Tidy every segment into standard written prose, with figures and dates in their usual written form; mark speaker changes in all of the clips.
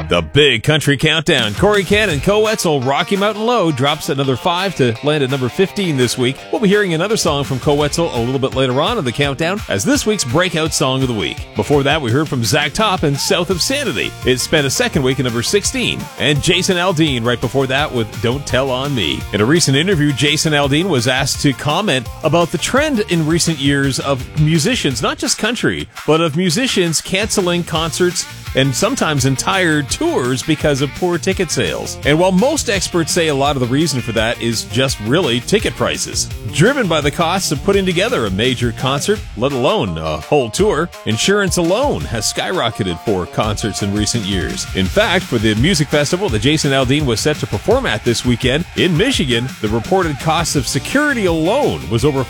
Speaker 1: The Big Country Countdown. Corey Kent and Co Wetzel, Rocky Mountain Low, drops another 5 to land at number 15 this week. We'll be hearing another song from Co Wetzel a little bit later on in the countdown as this week's breakout song of the week. Before that, we heard from Zach Top and South of Sanity. It spent a second week at number 16. And Jason Aldean right before that with Don't Tell on Me. In a recent interview, Jason Aldean was asked to comment about the trend in recent years of musicians, not just country, but of musicians canceling concerts and sometimes entire tours because of poor ticket sales. And while most experts say a lot of the reason for that is just really ticket prices, driven by the costs of putting together a major concert, let alone a whole tour, insurance alone has skyrocketed for concerts in recent years. In fact, for the music festival that Jason Aldean was set to perform at this weekend in Michigan, the reported cost of security alone was over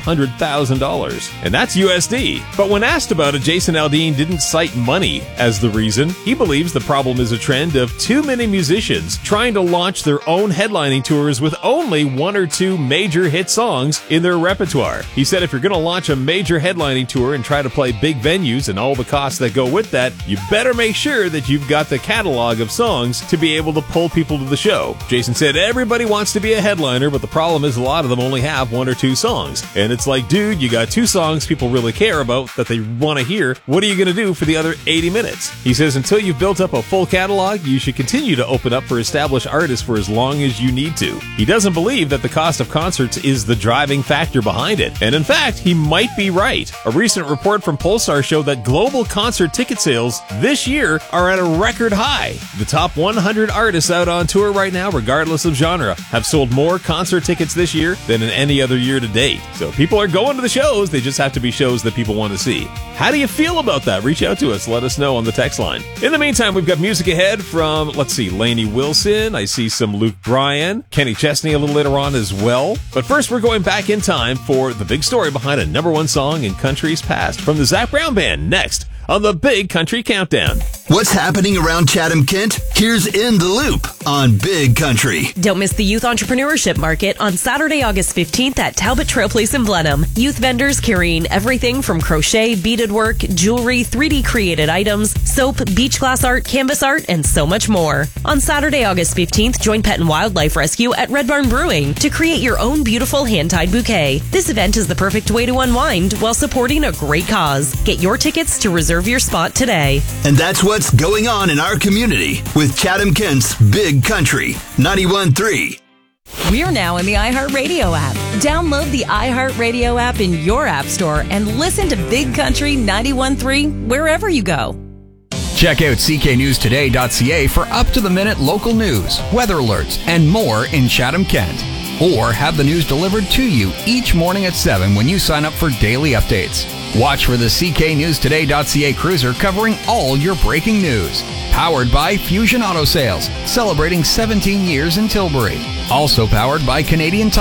Speaker 1: $500,000, and that's USD. But when asked about it, Jason Aldean didn't cite money as the reason. He believes the problem is a trend of too many musicians trying to launch their own headlining tours with only one or two major hit songs in their repertoire. He said if you're going to launch a major headlining tour and try to play big venues and all the costs that go with that, you better make sure that you've got the catalog of songs to be able to pull people to the show. Jason said everybody wants to be a headliner, but the problem is a lot of them only have one or two songs. And it's like, dude, you got two songs people really care about that they want to hear. What are you going to do for the other 80 minutes? He says until you've built up a full catalog, you should continue to open up for established artists for as long as you need to. He doesn't believe that the cost of concerts is the driving factor behind it. And in fact, he might be right. A recent report from Pulsar showed that global concert ticket sales this year are at a record high. The top 100 artists out on tour right now, regardless of genre, have sold more concert tickets this year than in any other year to date. So people are going to the shows, they just have to be shows that people want to see. How do you feel about that? Reach out to us, let us know on the text line. In the meantime, we've got music ahead from, let's see, Lainey Wilson. I see some Luke Bryan, Kenny Chesney a little later on as well. But first, we're going back in time for the big story behind a #1 song in country's past from the Zac Brown Band next on the Big Country Countdown.
Speaker 2: What's happening around Chatham-Kent? Here's In the Loop on Big Country.
Speaker 3: Don't miss the Youth Entrepreneurship Market on Saturday, August 15th at Talbot Trail Place in Blenheim. Youth vendors carrying everything from crochet, beaded work, jewelry, 3D created items, soap, beach glass art, canvas art, and so much more. On Saturday, August 15th, join Pet and Wildlife Rescue at Red Barn Brewing to create your own beautiful hand-tied bouquet. This event is the perfect way to unwind while supporting a great cause. Get your tickets to reserve your spot today.
Speaker 2: And that's what's going on in our community with Chatham-Kent's Big Country 91.3.
Speaker 3: We are now in the iHeartRadio app. Download the iHeartRadio app in your app store and listen to Big Country 91.3 wherever you go.
Speaker 4: Check out cknewstoday.ca for up-to-the-minute local news, weather alerts, and more in Chatham-Kent. Or have the news delivered to you each morning at 7 when you sign up for daily updates. Watch for the cknewstoday.ca cruiser covering all your breaking news. Powered by Fusion Auto Sales, celebrating 17 years in Tilbury. Also powered by Canadian